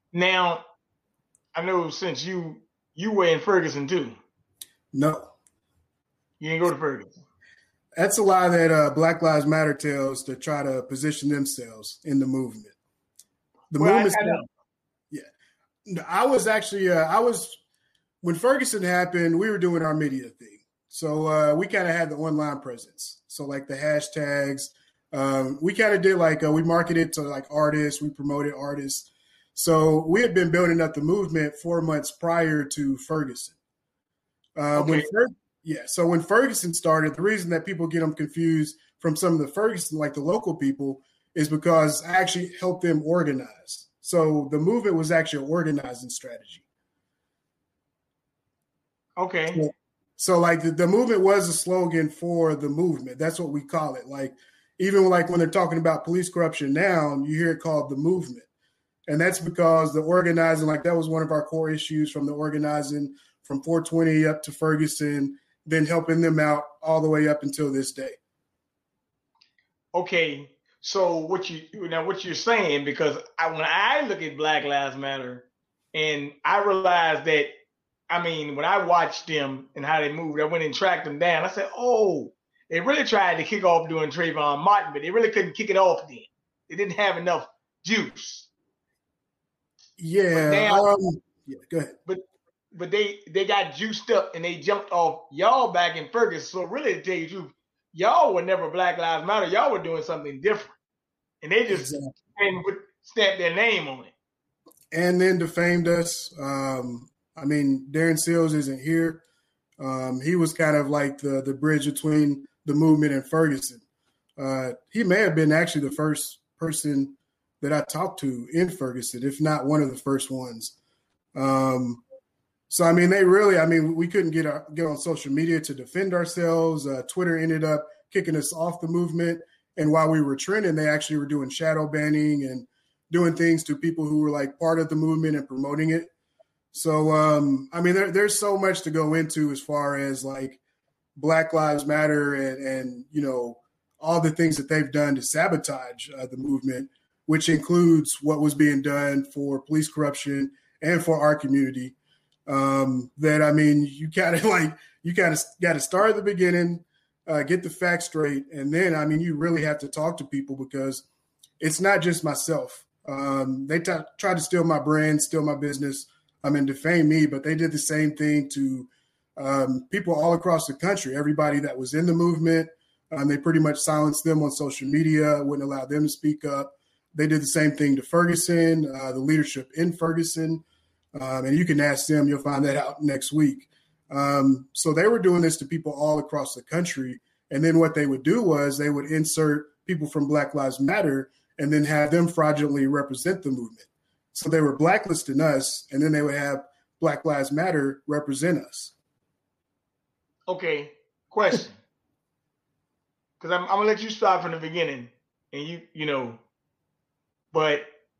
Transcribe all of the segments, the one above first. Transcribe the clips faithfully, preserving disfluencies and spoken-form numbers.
Now, I know since you you were in Ferguson too. No. You didn't go to Ferguson. That's a lie that uh, Black Lives Matter tells to try to position themselves in the movement. The well, movement. I, I know. Yeah. I was actually, uh, I was, when Ferguson happened, we were doing our media thing. So uh, we kind of had the online presence. So like the hashtags, um, we kind of did like, uh, we marketed to like artists, we promoted artists. So we had been building up the movement four months prior to Ferguson. Uh, okay. When Fer- yeah, so when Ferguson started, the reason that people get them confused from some of the Ferguson, like the local people, is because I actually helped them organize. So the movement was actually an organizing strategy. Okay. So, so like the, the movement was a slogan for the movement. That's what we call it. Like even like when they're talking about police corruption now, you hear it called the movement. And that's because the organizing, like that was one of our core issues from the organizing from four twenty up to Ferguson, then helping them out all the way up until this day. Okay. So what you now what you're saying, because I, when I look at Black Lives Matter and I realize that, I mean, when I watched them and how they moved, I went and tracked them down. I said, oh, they really tried to kick off doing Trayvon Martin, but they really couldn't kick it off then. They didn't have enough juice. Yeah. Now, um, yeah, go ahead. But but they they got juiced up and they jumped off y'all back in Ferguson. So really, to tell you the truth, y'all were never Black Lives Matter. Y'all were doing something different, and they just exactly. and would stamp their name on it. And then defamed us. Um, I mean, Darren Seals isn't here. Um, he was kind of like the the bridge between the movement and Ferguson. Uh, he may have been actually the first person that I talked to in Ferguson, if not one of the first ones. Um, so, I mean, they really, I mean, we couldn't get our, get on social media to defend ourselves. Uh, Twitter ended up kicking us off the movement. And while we were trending, they actually were doing shadow banning and doing things to people who were like part of the movement and promoting it. So, um, I mean, there, there's so much to go into as far as like Black Lives Matter and, and you know, all the things that they've done to sabotage uh, the movement, which includes what was being done for police corruption and for our community. Um, that, I mean, you kind of like, you kind of got to start at the beginning, uh, get the facts straight. And then, I mean, you really have to talk to people because it's not just myself. Um, they t- tried to steal my brand, steal my business, I mean, defame me, but they did the same thing to um, people all across the country, everybody that was in the movement. Um, they pretty much silenced them on social media, wouldn't allow them to speak up. They did the same thing to Ferguson, uh, the leadership in Ferguson. Um, and you can ask them, you'll find that out next week. Um, so they were doing this to people all across the country. And then what they would do was they would insert people from Black Lives Matter and then have them fraudulently represent the movement. So they were blacklisting us, and then they would have Black Lives Matter represent us. Okay, question. Because I'm, I'm going to let you start from the beginning, and you, you know, but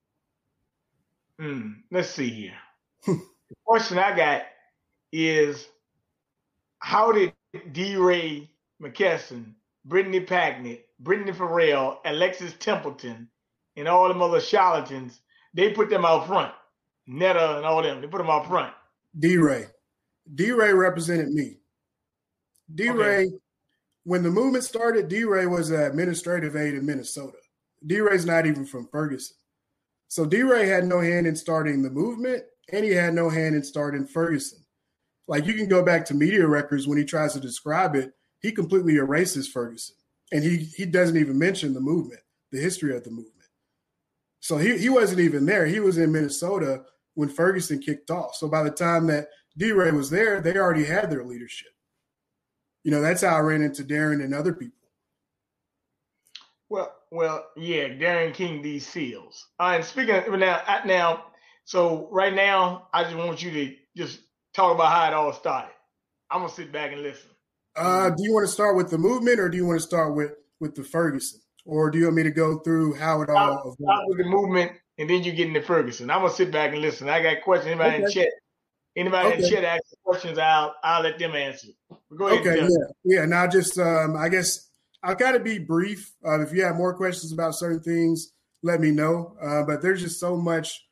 hmm, let's see here. The question I got is, how did DeRay McKesson, Brittany Packnett, Brittany Farrell, Alexis Templeton, and all them other charlatans, they put them out front? Netta and all them, they put them out front. DeRay. DeRay represented me. DeRay, okay. When the movement started, DeRay was an administrative aide in Minnesota. DeRay's not even from Ferguson. So DeRay had no hand in starting the movement, and he had no hand in starting Ferguson. Like, you can go back to media records when he tries to describe it, he completely erases Ferguson. And he he doesn't even mention the movement, the history of the movement. So he, he wasn't even there. He was in Minnesota when Ferguson kicked off. So by the time that DeRay was there, they already had their leadership. You know, that's how I ran into Darren and other people. Well, well, yeah, Darren King, these seals. Uh, and speaking of now, now, so right now, I just want you to just talk about how it all started. I'm gonna sit back and listen. Uh, do you want to start with the movement, or do you want to start with with the Ferguson, or do you want me to go through how it all? I'll start with the movement, and then you get into Ferguson. I'm gonna sit back and listen. I got questions. Anybody okay. in chat? Anybody okay. in chat asks questions? I'll I'll let them answer. But go ahead. Okay. Yeah. Yeah. Now, just um, I guess I've got to be brief. Uh, if you have more questions about certain things, let me know. Uh, but there's just so much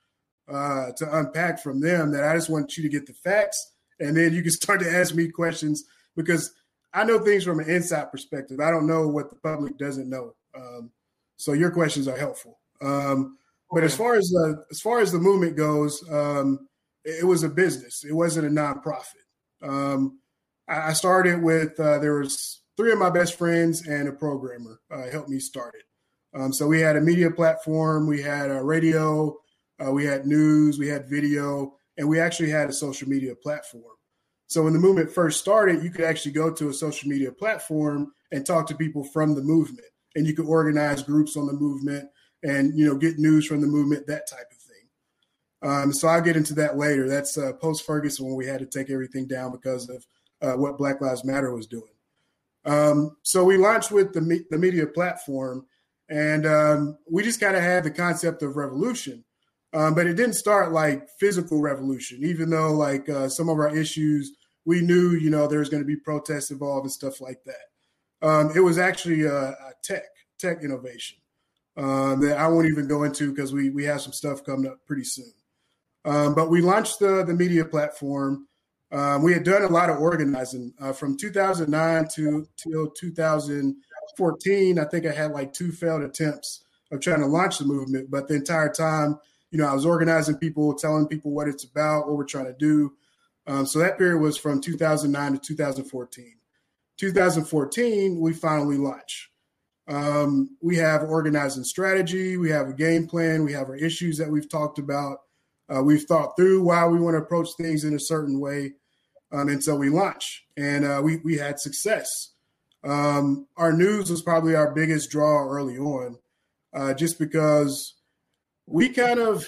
uh, to unpack from them that I just want you to get the facts, and then you can start to ask me questions because I know things from an inside perspective. I don't know what the public doesn't know. Um, so your questions are helpful. Um, but Okay. as far as the, as far as the movement goes, um, it, it was a business. It wasn't a nonprofit. Um, I, I started with, uh, there was three of my best friends and a programmer uh, helped me start it. Um, so we had a media platform, we had a radio, uh, we had news, we had video, and we actually had a social media platform. So when the movement first started, you could actually go to a social media platform and talk to people from the movement, and you could organize groups on the movement and, you know, get news from the movement, that type of thing. Um, so I'll get into that later. That's uh, post-Ferguson when we had to take everything down because of uh, what Black Lives Matter was doing. Um, so we launched with the, me- the media platform, and um, we just kind of had the concept of revolution. Um, but it didn't start like physical revolution, even though like uh, some of our issues, we knew, you know, there was going to be protests involved and stuff like that. Um, it was actually a, a tech, tech innovation um, that I won't even go into because we we have some stuff coming up pretty soon. Um, but we launched the, the media platform. Um, we had done a lot of organizing uh, from two thousand nine to till two thousand fourteen. I think I had like two failed attempts of trying to launch the movement, but the entire time, you know, I was organizing people, telling people what it's about, what we're trying to do. Um, so that period was from two thousand nine to two thousand fourteen. two thousand fourteen, we finally launched. Um, we have organizing strategy. We have a game plan. We have our issues that we've talked about. Uh, we've thought through why we want to approach things in a certain way. Um, and so we launched, and uh, we, we had success. Um, our news was probably our biggest draw early on, uh, just because we kind of,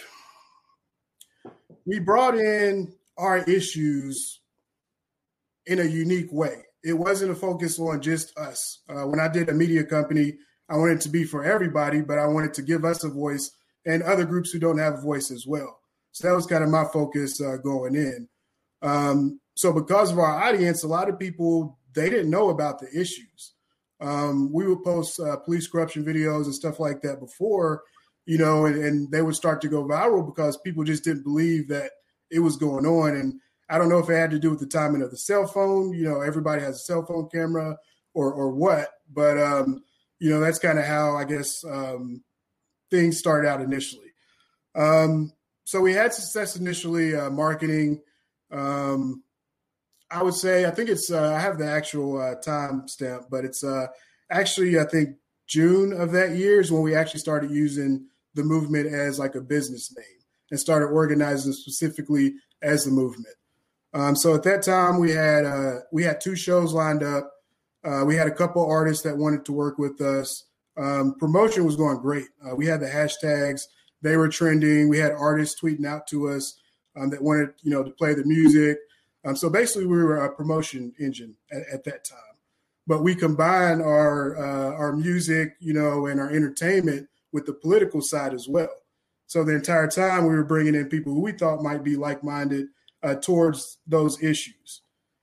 we brought in our issues in a unique way. It wasn't a focus on just us. Uh, when I did a media company, I wanted it to be for everybody, but I wanted to give us a voice and other groups who don't have a voice as well. So that was kind of my focus uh, going in. Um, so because of our audience, a lot of people, they didn't know about the issues. Um, we would post uh, police corruption videos and stuff like that before, you know, and, and they would start to go viral because people just didn't believe that it was going on. And I don't know if it had to do with the timing of the cell phone. You know, everybody has a cell phone camera or or what, but, um, you know, that's kind of how I guess um, things started out initially. Um, so we had success initially, uh, marketing. Um, I would say, I think it's, uh, I have the actual uh, time stamp, but it's uh, actually, I think June of that year is when we actually started using the movement as like a business name and started organizing specifically as the movement. Um, so at that time we had, uh, we had two shows lined up. Uh, we had a couple artists that wanted to work with us. Um, promotion was going great. Uh, we had the hashtags, they were trending. We had artists tweeting out to us um, that wanted, you know, to play the music. Um, so basically we were a promotion engine at, at that time, but we combined our, uh, our music, you know, and our entertainment with the political side as well. So the entire time we were bringing in people who we thought might be like-minded uh, towards those issues.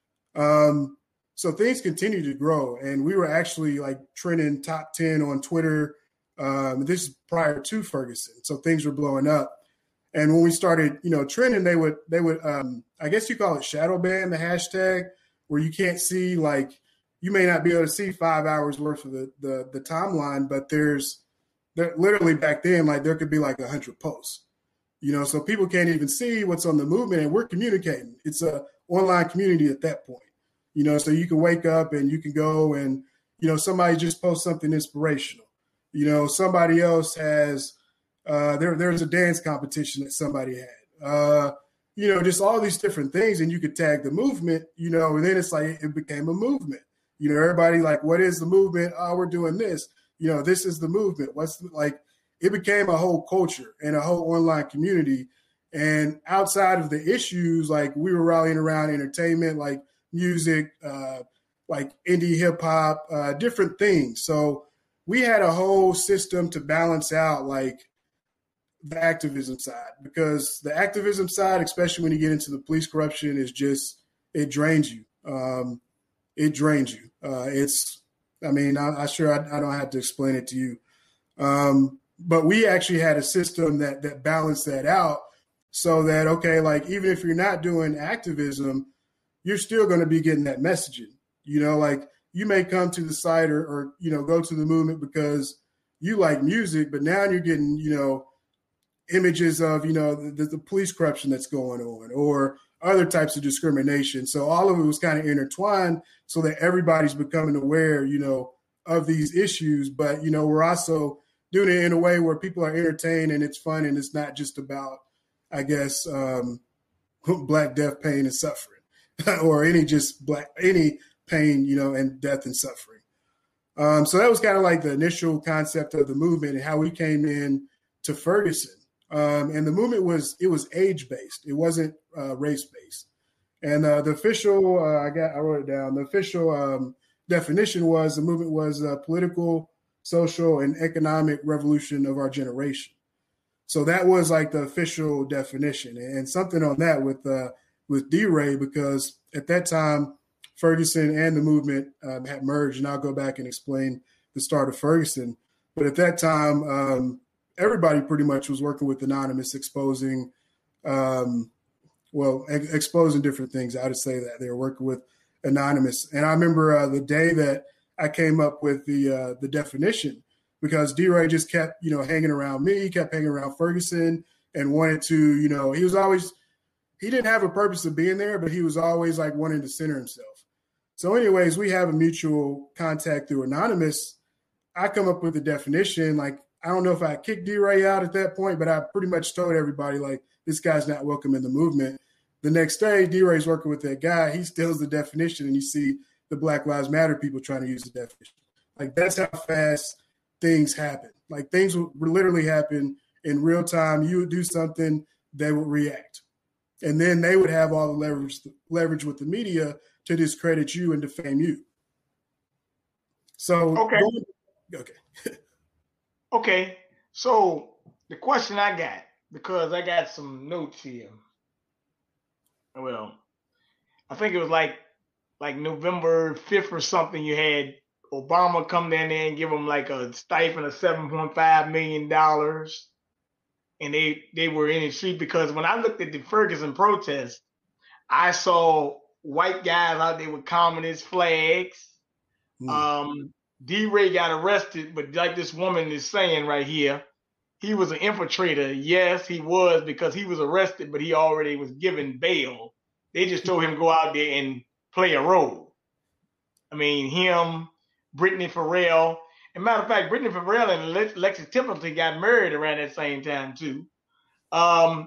Um, so things continued to grow, and we were actually like trending top ten on Twitter. Um, this is prior to Ferguson. So things were blowing up. And when we started, you know, trending, they would, they would, um, I guess you call it shadow ban, the hashtag, where you can't see, like, you may not be able to see five hours worth of the, the, the timeline, but there's, there, literally back then, like there could be like a hundred posts, you know, so people can't even see what's on the movement, and we're communicating. It's a online community at that point, you know, so you can wake up and you can go and, you know, somebody just post something inspirational, you know, somebody else has, Uh, there, there was a dance competition that somebody had, uh, you know, just all these different things. And you could tag the movement, you know, and then it's like it became a movement. You know, everybody like, what is the movement? Oh, we're doing this. You know, this is the movement. What's the, like, it became a whole culture and a whole online community. And outside of the issues, like we were rallying around entertainment, like music, uh, like indie hip hop, uh, different things. So we had a whole system to balance out, like, the activism side, because the activism side, especially when you get into the police corruption, is just, it drains you. Um, it drains you. Uh, it's, I mean, I, I'm sure I, I don't have to explain it to you. Um, but we actually had a system that, that balanced that out so that, okay, like even if you're not doing activism, you're still going to be getting that messaging. You know, like you may come to the site or, or, you know, go to the movement because you like music, but now you're getting, you know, images of, you know, the, the police corruption that's going on or other types of discrimination. So all of it was kind of intertwined so that everybody's becoming aware, you know, of these issues. But, you know, we're also doing it in a way where people are entertained and it's fun and it's not just about, I guess, um, Black death, pain, and suffering or any just black, any pain, you know, and death and suffering. Um, so that was kind of like the initial concept of the movement and how we came in to Ferguson. Um, and the movement was, it was age-based. It wasn't uh, race-based. And uh, the official, uh, I got, I wrote it down. The official um, definition was the movement was a political, social, and economic revolution of our generation. So that was like the official definition, and something on that with uh, with D-Ray, because at that time, Ferguson and the movement um, had merged, and I'll go back and explain the start of Ferguson. But at that time, um, everybody pretty much was working with Anonymous, exposing, um, well, ex- exposing different things. I would say that they were working with Anonymous. And I remember uh, the day that I came up with the uh, the definition, because D-Ray just kept, you know, hanging around me, kept hanging around Ferguson and wanted to, you know, he was always, he didn't have a purpose of being there, but he was always like wanting to center himself. So anyways, we have a mutual contact through Anonymous. I come up with the definition. Like, I don't know if I kicked D-Ray out at that point, but I pretty much told everybody, like, this guy's not welcome in the movement. The next day, D-Ray's working with that guy. He steals the definition, and you see the Black Lives Matter people trying to use the definition. Like, that's how fast things happen. Like, things would literally happen in real time. You would do something, they would react. And then they would have all the leverage, leverage with the media to discredit you and defame you. So, okay. Going, okay. Okay. So the question I got, because I got some notes here. Well, I think it was like, like November fifth or something, you had Obama come down there and give them like a stipend of seven point five million dollars. And they, they were in the street, because when I looked at the Ferguson protest, I saw white guys out there with communist flags. Mm. Um, D-Ray got arrested, but like this woman is saying right here, he was an infiltrator. Yes, he was, because he was arrested, but he already was given bail. They just told him to go out there and play a role. I mean, him, Brittany Farrell. As a matter of fact, Brittany Farrell and Lex- Lexi Templeton got married around that same time too. Um,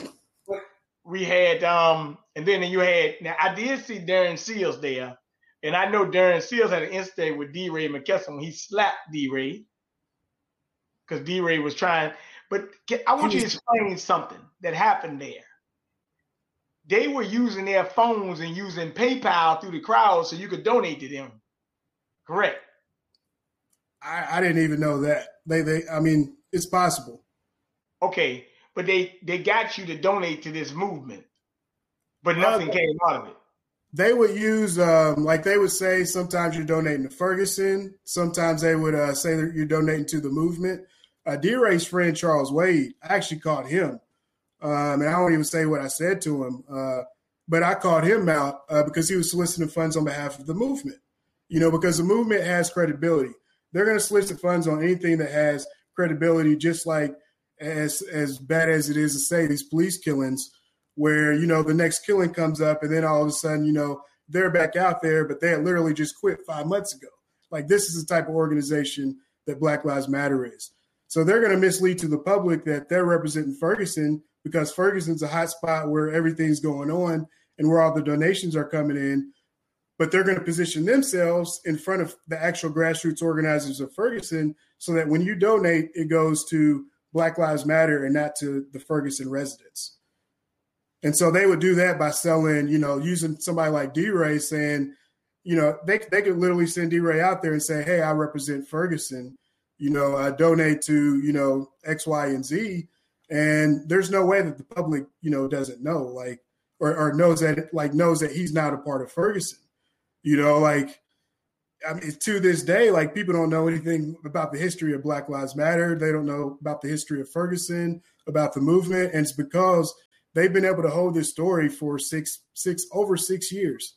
we had, um, and then you had, now I did see Darren Seals there, and I know Darren Seals had an incident with D-Ray McKesson when he slapped D-Ray, because D-Ray was trying, but I want you to explain something that happened there. They were using their phones and using PayPal through the crowd so you could donate to them. Correct. I, I didn't even know that. They, they, I mean, it's possible. Okay, but they, they got you to donate to this movement, but nothing uh, came out of it. They would use, um, like they would say, sometimes you're donating to Ferguson. Sometimes they would uh, say that you're donating to the movement. Uh, D-Ray's friend, Charles Wade, I actually caught him. Um, and I won't even say what I said to him, uh, but I called him out uh, because he was soliciting funds on behalf of the movement. You know, because the movement has credibility. They're going to solicit funds on anything that has credibility, just like as as bad as it is to say these police killings, where, you know, the next killing comes up and then all of a sudden, you know, they're back out there, but they had literally just quit five months ago. Like, this is the type of organization that Black Lives Matter is. So they're going to mislead to the public that they're representing Ferguson, because Ferguson's a hot spot where everything's going on and where all the donations are coming in. But they're going to position themselves in front of the actual grassroots organizers of Ferguson so that when you donate, it goes to Black Lives Matter and not to the Ferguson residents. And so they would do that by selling, you know, using somebody like D-Ray, saying, you know, they, they could literally send D-Ray out there and say, hey, I represent Ferguson, you know, uh, donate to, you know, X, Y, and Z. And there's no way that the public, you know, doesn't know, like, or, or knows that, like, knows that he's not a part of Ferguson. You know, like, I mean, to this day, like, people don't know anything about the history of Black Lives Matter. They don't know about the history of Ferguson, about the movement. And it's because they've been able to hold this story for six, six over six years.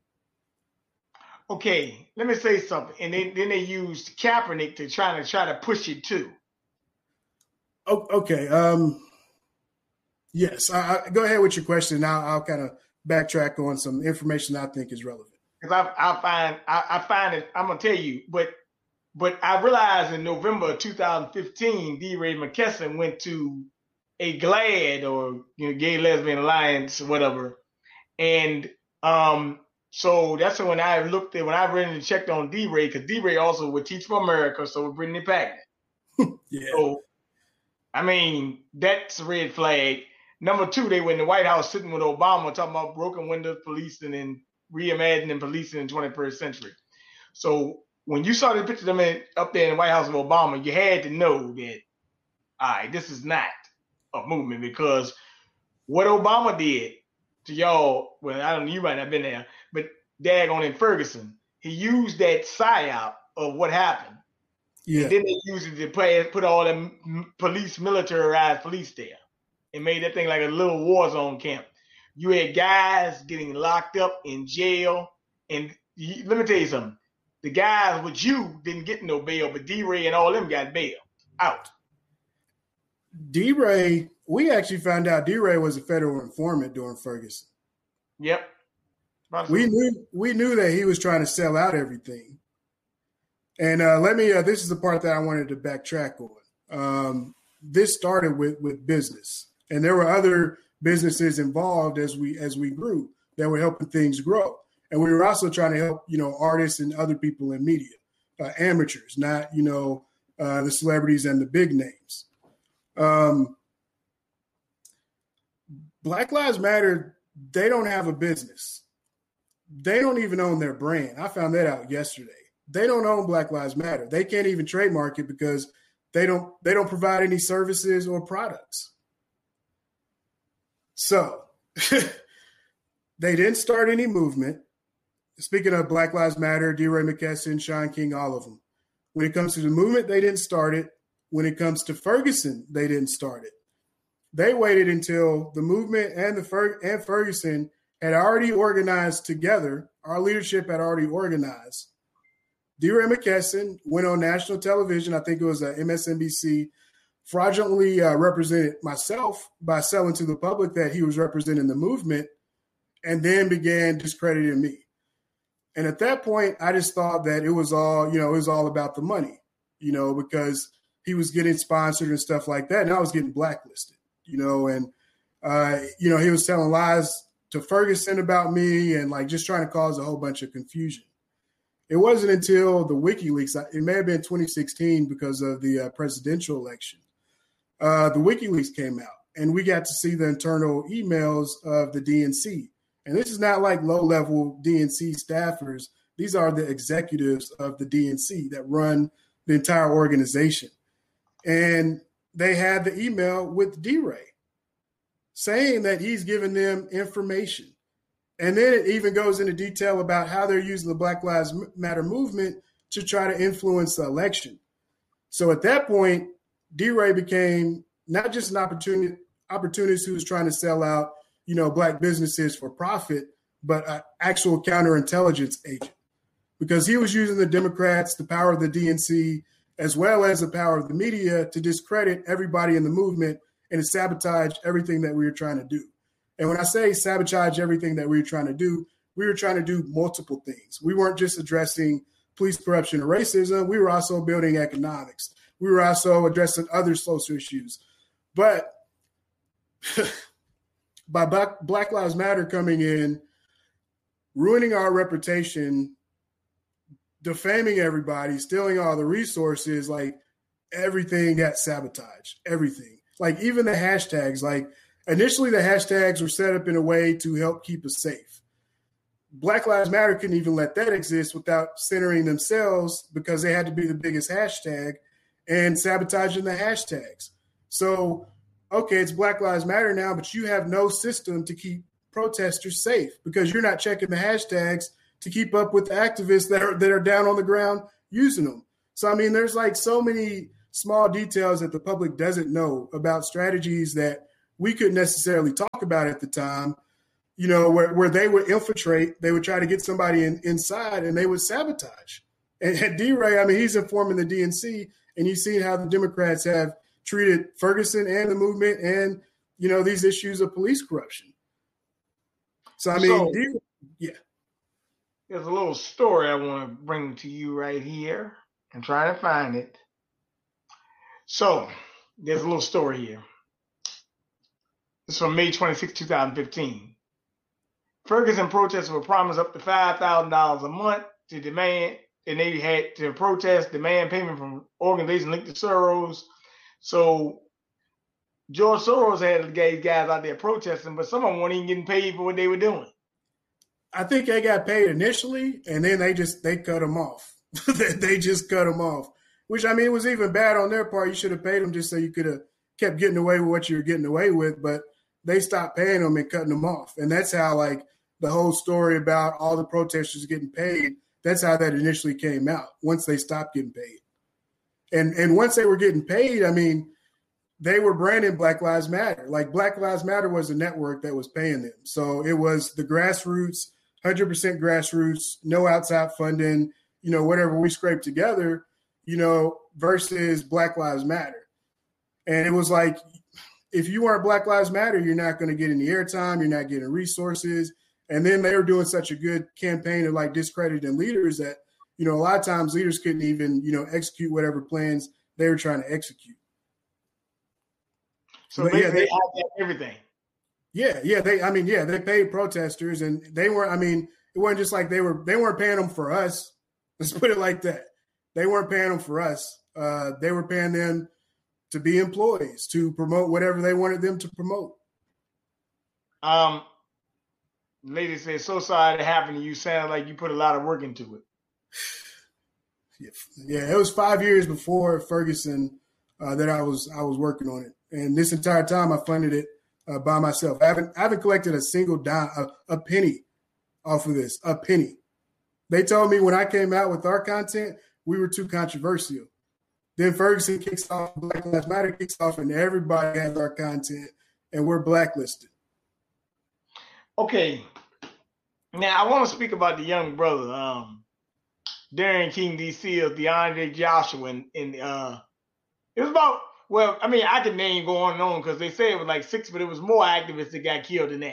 Okay, let me say something. And then, then they used Kaepernick to try to try to push it too. Oh, okay. Um, yes. I, I, go ahead with your question. I'll, I'll kind of backtrack on some information I think is relevant. Because I, I find I, I find it. I'm gonna tell you, but but I realized in November of two thousand fifteen, DeRay McKesson went to a GLAAD, or you know, Gay Lesbian Alliance or whatever, and um. So that's when I looked at, when I read and checked on DeRay, because DeRay also would Teach for America, so would Brittany Packnett. Yeah. So, I mean, that's a red flag. Number two, they were in the White House sitting with Obama talking about broken windows policing and reimagining policing in the twenty-first century. So when you saw the picture of them in, up there in the White House with Obama, you had to know that, all right, this is not a movement, because what Obama did to y'all, well, I don't know, you might not have been there, but daggone in Ferguson, he used that psyop of what happened. Yeah. And then they used it to play, put all them police, militarized police there, and made that thing like a little war zone camp. You had guys getting locked up in jail, and you, let me tell you something. The guys with you didn't get no bail, but DeRay and all them got bail out. DeRay, we actually found out DeRay was a federal informant during Ferguson. Yep. We knew we knew that he was trying to sell out everything. And uh, let me, uh, this is the part that I wanted to backtrack on. Um, this started with, with business, and there were other businesses involved as we as we grew that were helping things grow. And we were also trying to help, you know, artists and other people in media, uh, amateurs, not, you know, uh, the celebrities and the big names. Um, Black Lives Matter, they don't have a business. They don't even own their brand. I found that out yesterday. They don't own Black Lives Matter. They can't even trademark it because they don't they don't provide any services or products. So they didn't start any movement. Speaking of Black Lives Matter, DeRay McKesson, Shaun King, all of them. When it comes to the movement, they didn't start it. When it comes to Ferguson, they didn't start it. They waited until the movement and the Fer- and Ferguson had already organized together. Our leadership had already organized. DeRay McKesson went on national television, I think it was uh, M S N B C, fraudulently uh, represented myself by selling to the public that he was representing the movement, and then began discrediting me. And at that point, I just thought that it was all, you know, it was all about the money, you know, because he was getting sponsored and stuff like that. And I was getting blacklisted, you know, and, uh, you know, he was telling lies to Ferguson about me and like just trying to cause a whole bunch of confusion. It wasn't until the WikiLeaks, it may have been twenty sixteen because of the uh, presidential election. Uh, the WikiLeaks came out and we got to see the internal emails of the D N C. And this is not like low-level D N C staffers. These are the executives of the D N C that run the entire organization. And they had the email with DeRay saying that he's giving them information. And then it even goes into detail about how they're using the Black Lives Matter movement to try to influence the election. So at that point, DeRay became not just an opportunity, opportunist who was trying to sell out, you know, black businesses for profit, but an actual counterintelligence agent, because he was using the Democrats, the power of the D N C, as well as the power of the media to discredit everybody in the movement and to sabotage everything that we were trying to do. And when I say sabotage everything that we were trying to do, we were trying to do multiple things. We weren't just addressing police corruption and racism. We were also building economics. We were also addressing other social issues. But by Black, Black Lives Matter coming in, ruining our reputation, defaming everybody, stealing all the resources, like everything got sabotaged, everything. Like even the hashtags, like initially the hashtags were set up in a way to help keep us safe. Black Lives Matter couldn't even let that exist without centering themselves because they had to be the biggest hashtag and sabotaging the hashtags. So, okay, it's Black Lives Matter now, but you have no system to keep protesters safe because you're not checking the hashtags to keep up with the activists that are that are down on the ground using them. So, I mean, there's like so many small details that the public doesn't know about strategies that we couldn't necessarily talk about at the time, you know, where, where they would infiltrate, they would try to get somebody in, inside and they would sabotage. And, and D-Ray, I mean, he's informing the D N C, and you've seen how the Democrats have treated Ferguson and the movement and, you know, these issues of police corruption. So, I mean, so, D- yeah. There's a little story I want to bring to you right here. I'm trying to find it. So, there's a little story here. This is from May twenty-sixth, twenty fifteen. Ferguson protesters were promised up to five thousand dollars a month to demand, and they had to protest, demand payment from organizations linked to Soros. So George Soros had the gay guys out there protesting, but some of them weren't even getting paid for what they were doing. I think they got paid initially, and then they just they cut them off. They just cut them off, which, I mean, it was even bad on their part. You should have paid them just so you could have kept getting away with what you were getting away with, but they stopped paying them and cutting them off. And that's how, like, the whole story about all the protesters getting paid, that's how that initially came out, once they stopped getting paid. And and once they were getting paid, I mean, they were branding Black Lives Matter. Like, Black Lives Matter was a network that was paying them. So it was the grassroots, one hundred percent grassroots, no outside funding, you know, whatever we scraped together, you know, versus Black Lives Matter. And it was like, if you weren't Black Lives Matter, you're not going to get any airtime, you're not getting resources. And then they were doing such a good campaign of, like, discrediting leaders that, you know, a lot of times leaders couldn't even, you know, execute whatever plans they were trying to execute. So but, they, yeah, they, they everything. Yeah, yeah. They, I mean, yeah, they paid protesters, and they weren't. I mean, it wasn't just like they were. They weren't paying them for us. Let's put it like that. They weren't paying them for us. Uh, they were paying them to be employees, to promote whatever they wanted them to promote. Um, lady said, "So sorry to happen to you. Sound like you put a lot of work into it." Yeah, it was five years before Ferguson uh, that I was I was working on it, and this entire time I funded it uh, by myself. I haven't I haven't collected a single dime, a, a penny off of this, a penny. They told me when I came out with our content, we were too controversial. Then Ferguson kicks off, Black Lives Matter kicks off, and everybody has our content, and we're blacklisted. Okay, now I want to speak about the young brother. Um, Darren King, D C, of DeAndre Joshua, and, and uh, it was about, well, I mean, I could name go on and on because they say it was like six, but it was more activists that got killed than that.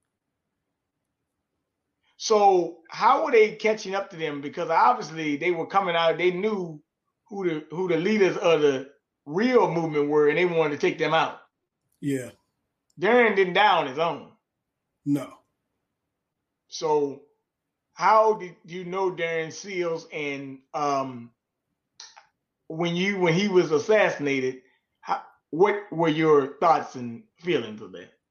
So how were they catching up to them? Because obviously they were coming out, they knew who the who the leaders of the real movement were, and they wanted to take them out. Yeah. Darren didn't die on his own. No. So how did you know Darren Seals, and um, when you when he was assassinated, how, what were your thoughts and feelings of that?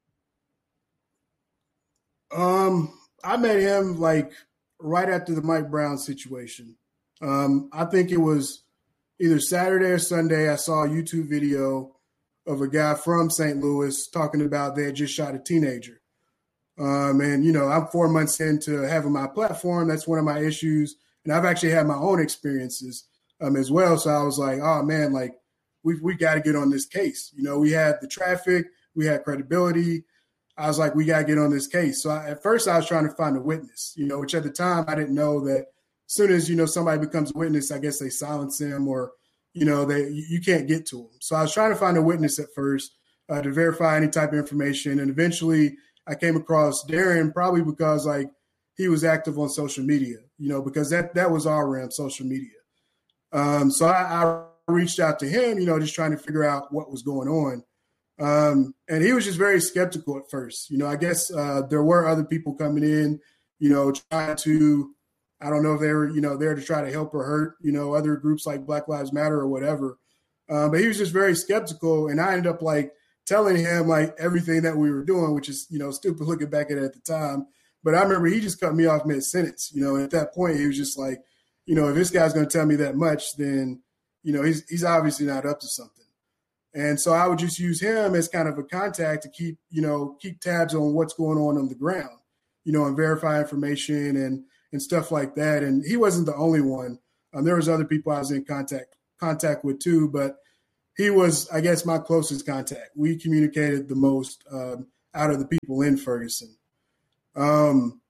Um, I met him like right after the Mike Brown situation. Um, I think it was either Saturday or Sunday. I saw a YouTube video of a guy from Saint Louis talking about they had just shot a teenager. Um, and, you know, I'm four months into having my platform. That's one of my issues. And I've actually had my own experiences um, as well. So I was like, oh, man, like, we we got to get on this case. You know, we had the traffic. We had credibility. I was like, we got to get on this case. So I, at first I was trying to find a witness, you know, which at the time I didn't know that as soon as, you know, somebody becomes a witness, I guess they silence him or, you know, they you can't get to them. So I was trying to find a witness at first uh, to verify any type of information. And eventually I came across Darren probably because, like, he was active on social media, you know, because that that was our realm, social media. Um, so I, I reached out to him, you know, just trying to figure out what was going on. Um, and he was just very skeptical at first. You know, I guess uh, there were other people coming in, you know, trying to, I don't know if they were, you know, there to try to help or hurt, you know, other groups like Black Lives Matter or whatever. Um, but he was just very skeptical. And I ended up, like, telling him, like, everything that we were doing, which is, you know, stupid looking back at it at the time. But I remember he just cut me off mid-sentence. You know, and at that point, he was just like, you know, if this guy's going to tell me that much, then, you know, he's he's obviously not up to something. And so I would just use him as kind of a contact to keep, you know, keep tabs on what's going on on the ground, you know, and verify information and and stuff like that. And he wasn't the only one. Um, there was other people I was in contact contact with too, but he was, I guess, my closest contact. We communicated the most um, out of the people in Ferguson. Um,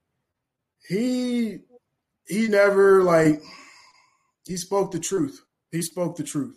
he he never like he spoke the truth. He spoke the truth.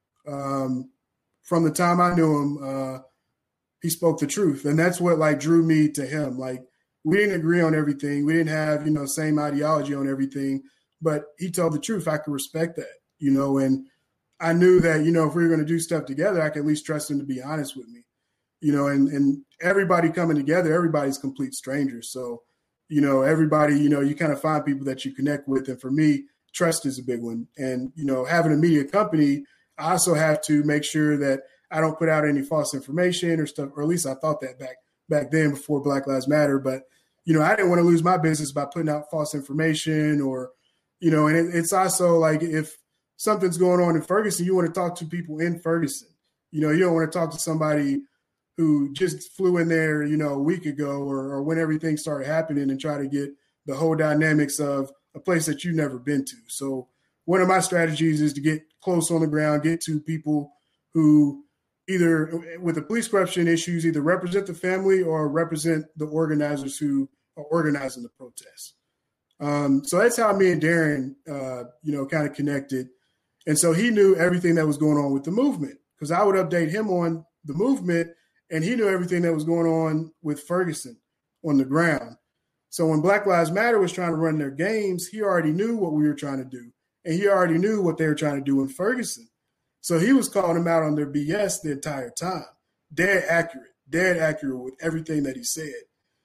Um, from the time I knew him, uh, he spoke the truth, and that's what like drew me to him. Like we didn't agree on everything. We didn't have you know same ideology on everything, but he told the truth. I could respect that, you know, and I knew that you know if we were going to do stuff together, I could at least trust him to be honest with me, you know. And and everybody coming together, everybody's complete strangers, so you know everybody, you know, you kind of find people that you connect with, and for me, trust is a big one. And you know, having a media company, I also have to make sure that I don't put out any false information or stuff, or at least I thought that back back then before Black Lives Matter. But, you know, I didn't want to lose my business by putting out false information or, you know, and it, it's also like if something's going on in Ferguson, you want to talk to people in Ferguson. You know, you don't want to talk to somebody who just flew in there, you know, a week ago or, or when everything started happening and try to get the whole dynamics of a place that you've never been to. So one of my strategies is to get close on the ground, get to people who either with the police corruption issues, either represent the family or represent the organizers who are organizing the protests. Um, so that's how me and Darren, uh, you know, kind of connected. And so he knew everything that was going on with the movement because I would update him on the movement and he knew everything that was going on with Ferguson on the ground. So when Black Lives Matter was trying to run their games, he already knew what we were trying to do. And he already knew what they were trying to do in Ferguson. So he was calling them out on their B S the entire time. Dead accurate, dead accurate with everything that he said.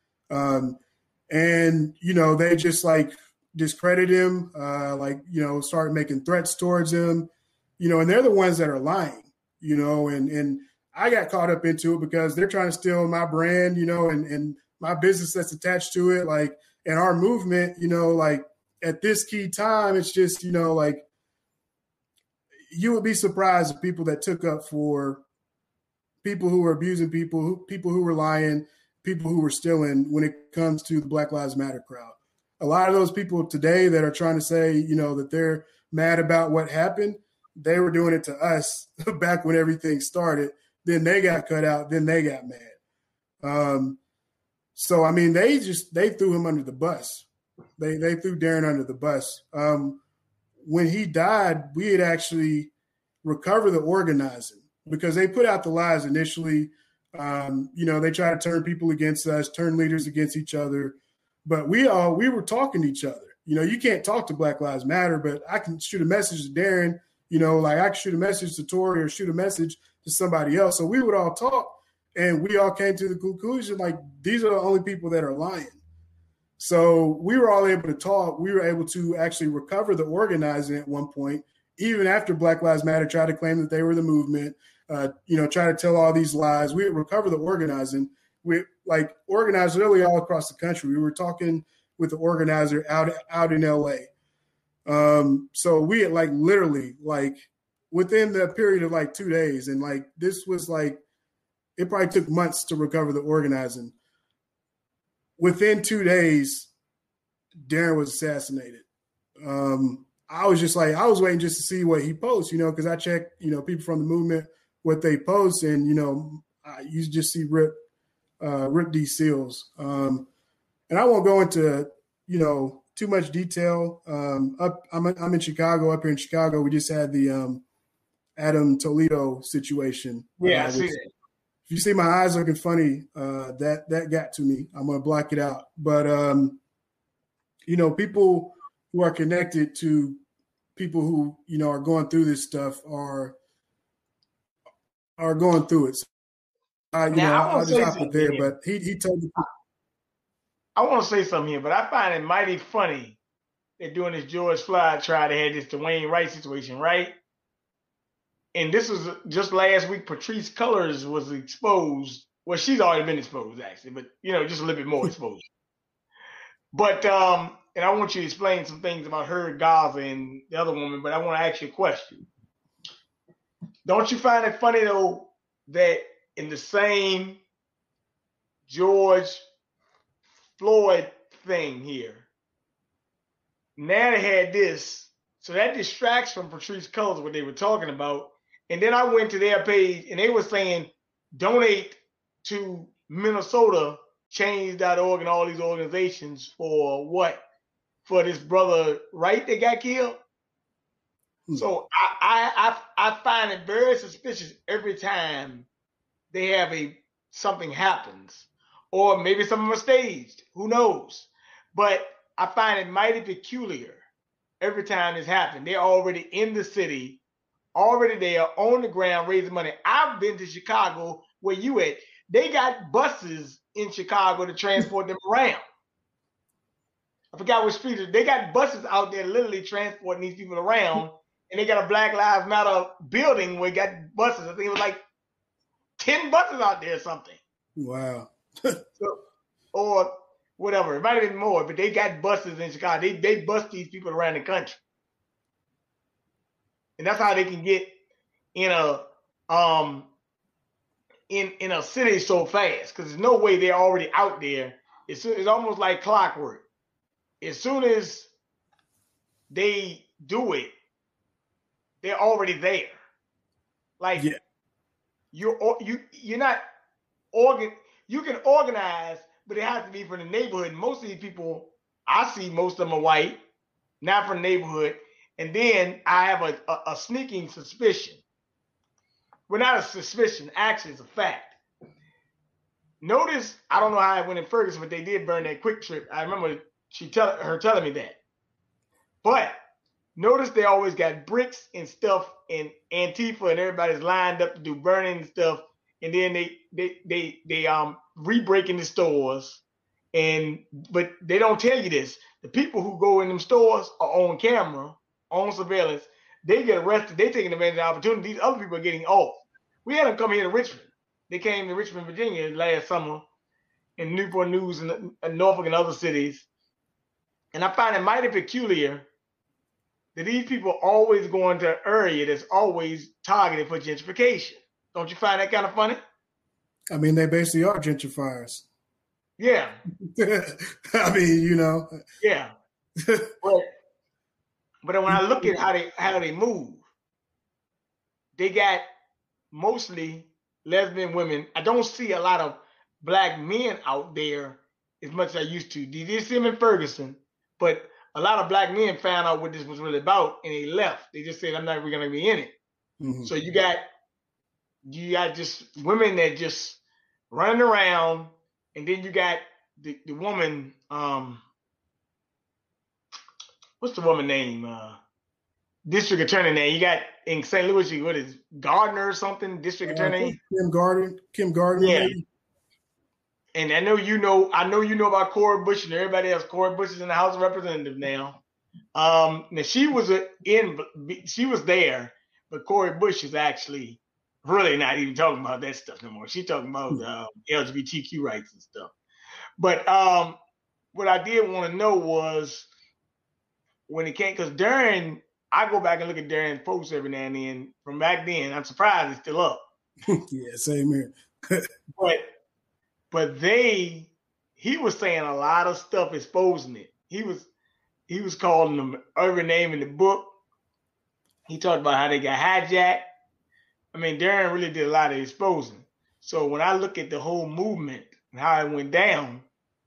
Um, and, you know, they just like discredit him, uh, like, you know, start making threats towards him, you know, and they're the ones that are lying, you know, and, and I got caught up into it because they're trying to steal my brand, you know, and, and my business that's attached to it. Like, and our movement, you know, like at this key time, it's just, you know, like, you would be surprised at people that took up for people who were abusing people, who, people who were lying, people who were stealing when it comes to the Black Lives Matter crowd. A lot of those people today that are trying to say, you know, that they're mad about what happened, they were doing it to us back when everything started. Then they got cut out. Then they got mad. Um, so, I mean, they just, they threw him under the bus. They, they threw Darren under the bus. Um, When he died, we had actually recovered the organizing because they put out the lies initially. Um, you know, they try to turn people against us, turn leaders against each other. But we all we were talking to each other. You know, you can't talk to Black Lives Matter, but I can shoot a message to Darren. You know, like I can shoot a message to Tory or shoot a message to somebody else. So we would all talk, and we all came to the conclusion like these are the only people that are lying. So we were all able to talk. We were able to actually recover the organizing at one point, even after Black Lives Matter tried to claim that they were the movement, uh, you know, try to tell all these lies. We recover the organizing. We like organized literally all across the country. We were talking with the organizer out, out in L A. Um, so we had like literally like within the period of like two days. And like, this was like, it probably took months to recover the organizing. Within two days, Darren was assassinated. Um, I was just like, I was waiting just to see what he posts, you know, because I checked, you know, people from the movement, what they post, and, you know, I, you just see Rip, uh, Rip D. Seals. Um, and I won't go into, you know, too much detail. Um, up, I'm, I'm in Chicago, up here in Chicago. We just had the um, Adam Toledo situation. Yeah, uh, I see which, that. If you see my eyes looking funny, uh, that that got to me. I'm gonna block it out. But um, you know, people who are connected to people who you know are going through this stuff are are going through it. So, uh, you Now, know, I I'll just stop it there. here. But he he told me. I want to say something here, but I find it mighty funny that doing this George Floyd trial, they had this Dwayne Wright situation, right? And this was just last week, Patrice Cullors was exposed. Well, she's already been exposed, actually, but, you know, just a little bit more exposed. But, um, and I want you to explain some things about her, Gaza, and the other woman, but I want to ask you a question. Don't you find it funny, though, that in the same George Floyd thing here, now they had this, so that distracts from Patrice Cullors what they were talking about. And then I went to their page and they were saying donate to Minnesota change dot org and all these organizations for what? For this brother, right, that got killed? Hmm. So I, I I I find it very suspicious every time they have a something happens. Or maybe some of them are staged. Who knows? But I find it mighty peculiar every time this happens. They're already in the city, already there, on the ground, raising money. I've been to Chicago, where you at. They got buses in Chicago to transport them around. I forgot which street. They got buses out there literally transporting these people around, and they got a Black Lives Matter building where they got buses. I think it was like ten buses out there or something. Wow. so, or whatever. It might have been more, but they got buses in Chicago. They they bus these people around the country. And that's how they can get in a um in in a city so fast, because there's no way they're already out there. It's, it's almost like clockwork. As soon as they do it, they're already there. Like yeah. you're you you're not organ. You can organize, but it has to be from the neighborhood. Most of these people, I see most of them are white, not from the neighborhood. And then I have a, a, a sneaking suspicion. Well, not a suspicion, actually it's a fact. Notice, I don't know how it went in Ferguson, but they did burn that Quick Trip. I remember she tell her telling me that. But notice they always got bricks and stuff and Antifa and everybody's lined up to do burning stuff. And then they they they they um re-breaking the stores. And but they don't tell you this. The people who go in them stores are on camera, on surveillance. They get arrested. They taking advantage of the opportunity. These other people are getting off. We had them come here to Richmond. They came to Richmond, Virginia last summer, in Newport News and, and Norfolk and other cities. And I find it mighty peculiar that these people always go into an area that's always targeted for gentrification. Don't you find that kind of funny? I mean, they basically are gentrifiers. Yeah. I mean, you know. Yeah. but, but when I look at how they how they move, they got mostly lesbian women. I don't see a lot of black men out there as much as I used to. They did see them in Ferguson, but a lot of black men found out what this was really about and they left. They just said, I'm not really going to be in it. Mm-hmm. So you got you got just women that just running around, and then you got the, the woman, um, what's the woman name? Uh, district attorney name. You got in Saint Louis, what is Gardner or something? District uh, attorney? Kim Gardner. Kim Gardner. Yeah. Maybe. And I know you know, I know you know about Cori Bush and everybody else. Cori Bush is in the House of Representatives now. Um, now she was a, in, she was there, but Cori Bush is actually really not even talking about that stuff no more. She's talking about um, L G B T Q rights and stuff. But um, what I did want to know was when it came, because Darren, I go back and look at Darren's posts every now and then from back then. I'm surprised it's still up. Yeah, same here. but but they, he was saying a lot of stuff exposing it. He was he was calling them every name in the book. He talked about how they got hijacked. I mean, Darren really did a lot of exposing. So when I look at the whole movement and how it went down,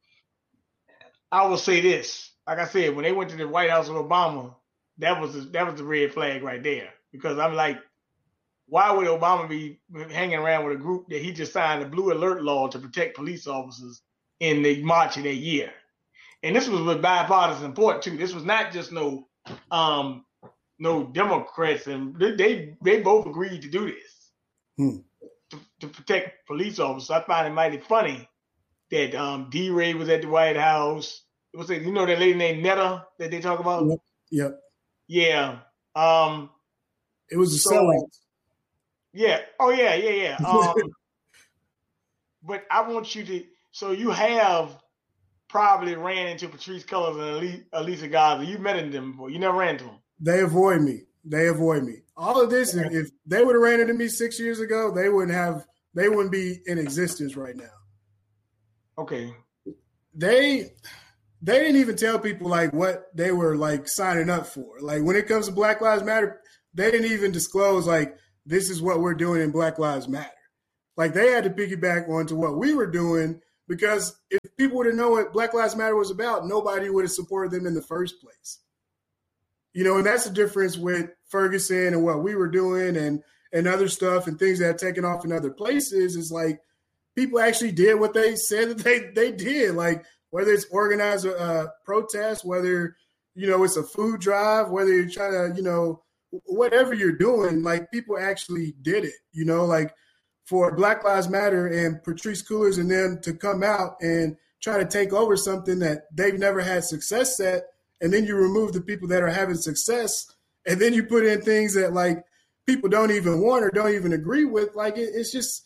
I will say this. Like I said, when they went to the White House with Obama, that was the, that was the red flag right there. Because I'm like, why would Obama be hanging around with a group that he just signed a blue alert law to protect police officers in the March of that year? And this was with bipartisan support too. This was not just no um, no Democrats, and they they both agreed to do this hmm. to, to protect police officers. I find it mighty funny that um, D-Ray was at the White House. What's it? You know that lady named Netta that they talk about? Yep. yep. Yeah. Um, it was a so, sellout. Yeah. Oh yeah, yeah, yeah. Um, but I want you to. So you have probably ran into Patrisse Cullors and Alicia Garza. You met them before. You never ran into them. They avoid me. They avoid me. All of this, if, if they would have ran into me six years ago, they wouldn't have. They wouldn't be in existence right now. Okay. They they didn't even tell people like what they were like signing up for. Like when it comes to Black Lives Matter, they didn't even disclose like this is what we're doing in Black Lives Matter. Like they had to piggyback onto what we were doing, because if people would have known what Black Lives Matter was about, nobody would have supported them in the first place. You know, and that's the difference with Ferguson and what we were doing and, and other stuff and things that have taken off in other places. Is like people actually did what they said that they, they did. Like whether it's organized uh, protest, whether, you know, it's a food drive, whether you're trying to, you know, whatever you're doing, like people actually did it, you know, like for Black Lives Matter and Patrisse Cullors and them to come out and try to take over something that they've never had success at. And then you remove the people that are having success, and then you put in things that like people don't even want or don't even agree with. Like it, it's just,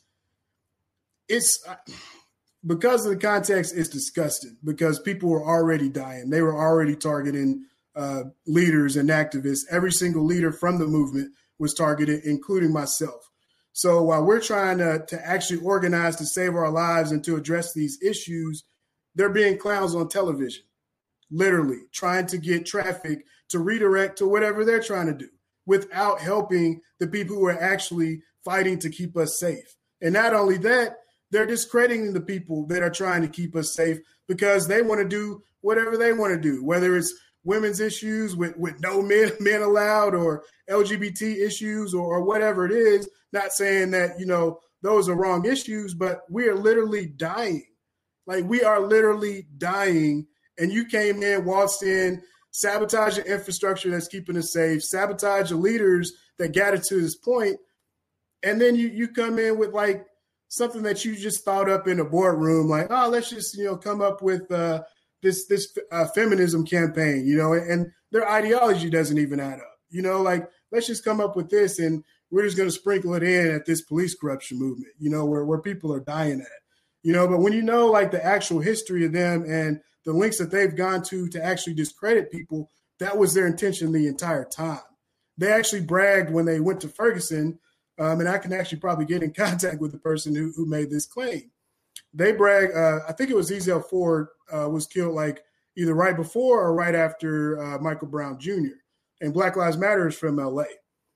it's because of the context, it's disgusting because people were already dying. They were already targeting uh, leaders and activists. Every single leader from the movement was targeted, including myself. So while we're trying to, to actually organize to save our lives and to address these issues, they're being clowns on television. Literally trying to get traffic to redirect to whatever they're trying to do without helping the people who are actually fighting to keep us safe. And not only that, they're discrediting the people that are trying to keep us safe because they want to do whatever they want to do, whether it's women's issues with, with no men, men allowed or L G B T issues or, or whatever it is. Not saying that, you know, those are wrong issues, but we are literally dying. Like we are literally dying. And you came in, waltzed in, sabotage the infrastructure that's keeping us safe, sabotage the leaders that got it to this point. And then you you come in with like something that you just thought up in a boardroom, like, oh, let's just, you know, come up with uh, this this uh, feminism campaign, you know, and their ideology doesn't even add up. You know, like, let's just come up with this and we're just going to sprinkle it in at this police corruption movement, you know, where, where people are dying at, you know, but when you know like the actual history of them and the links that they've gone to to actually discredit people, that was their intention the entire time. They actually bragged when they went to Ferguson, um, and I can actually probably get in contact with the person who, who made this claim. They brag, uh, I think it was Ezell Ford uh, was killed like either right before or right after uh, Michael Brown Junior And Black Lives Matter is from L A.